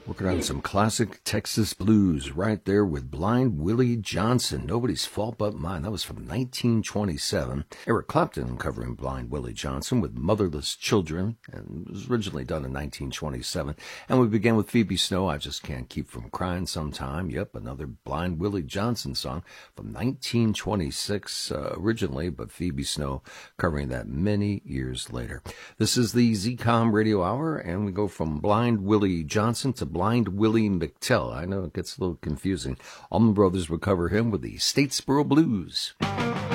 Working on some classic Texas blues right there with Blind Willie Johnson. Nobody's fault but mine. That was from 1927. Eric Clapton covering Blind Willie Johnson with Motherless Children, and it was originally done in 1927. And we began with Phoebe Snow, I Just Can't Keep From Crying Sometime. Yep, another Blind Willie Johnson song from 1926 originally, but Phoebe Snow covering that many years later. This is the ZCOM Radio Hour, and we go from Blind Willie Johnson to Blind Willie McTell. I know it gets a little confusing. Allman Brothers would cover him with the Statesboro Blues.